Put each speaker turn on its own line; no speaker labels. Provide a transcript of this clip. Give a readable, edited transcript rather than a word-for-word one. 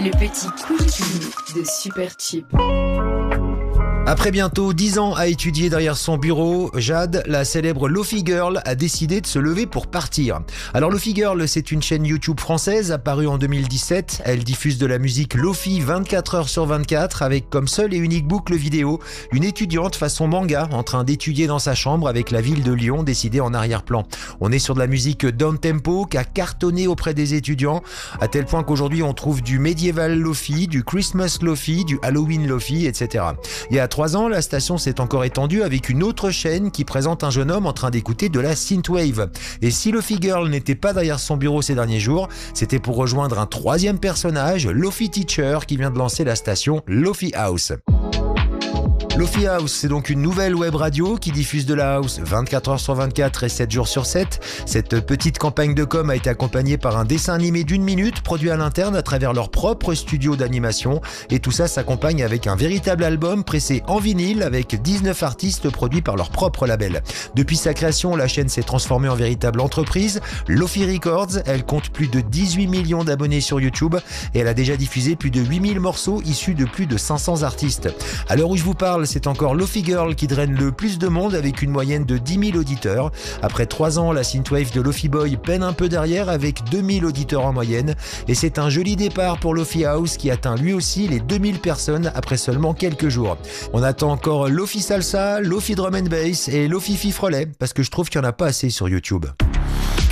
Le petit quiz de Super Chip.
Après bientôt 10 ans à étudier derrière son bureau, Jade, la célèbre Lo-Fi Girl, a décidé de se lever pour partir. Alors Lo-Fi Girl, c'est une chaîne YouTube française apparue en 2017. Elle diffuse de la musique Lo-Fi 24 heures sur 24 avec comme seule et unique boucle vidéo une étudiante façon manga en train d'étudier dans sa chambre avec la ville de Lyon décidée en arrière-plan. On est sur de la musique down-tempo qui a cartonné auprès des étudiants à tel point qu'aujourd'hui on trouve du médiéval Lo-Fi, du Christmas Lo-Fi, du Halloween Lo-Fi, etc. Il y a 3 ans, la station s'est encore étendue avec une autre chaîne qui présente un jeune homme en train d'écouter de la synthwave. Et si Lo-Fi Girl n'était pas derrière son bureau ces derniers jours, c'était pour rejoindre un troisième personnage, Lo-Fi Teacher, qui vient de lancer la station Lo-Fi House. Lo-Fi House, c'est donc une nouvelle web radio qui diffuse de la house 24 heures sur 24 et 7 jours sur 7. Cette petite campagne de com a été accompagnée par un dessin animé d'1 minute produit à l'interne à travers leur propre studio d'animation. Et tout ça s'accompagne avec un véritable album pressé en vinyle avec 19 artistes produits par leur propre label. Depuis sa création, la chaîne s'est transformée en véritable entreprise. Lo-Fi Records, elle compte plus de 18 millions d'abonnés sur YouTube et elle a déjà diffusé plus de 8000 morceaux issus de plus de 500 artistes. À l'heure où je vous parle, c'est encore Lo-Fi Girl qui draine le plus de monde avec une moyenne de 10 000 auditeurs. Après 3 ans, la synthwave de Lo-Fi Boy peine un peu derrière avec 2000 auditeurs en moyenne. Et c'est un joli départ pour Lo-Fi House qui atteint lui aussi les 2000 personnes après seulement quelques jours. On attend encore Lo-Fi Salsa, Lo-Fi Drum and Bass et Lo-Fi Fifrelet parce que je trouve qu'il n'y en a pas assez sur YouTube.